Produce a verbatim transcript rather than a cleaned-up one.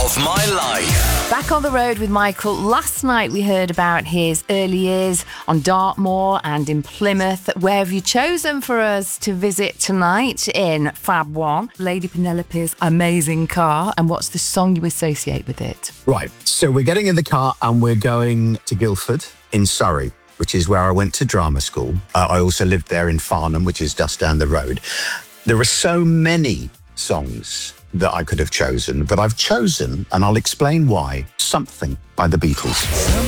of my life. Back on the road with Michael. Last night we heard about his early years on Dartmoor and in Plymouth. Where have you chosen for us to visit tonight in Fab One? Lady Penelope's amazing car. And what's the song you associate with it? Right, so we're getting in the car and we're going to Guildford in Surrey, which is where I went to drama school. Uh, I also lived there in Farnham, which is just down the road. There are so many songs that I could have chosen, but I've chosen, and I'll explain why, Something by the Beatles.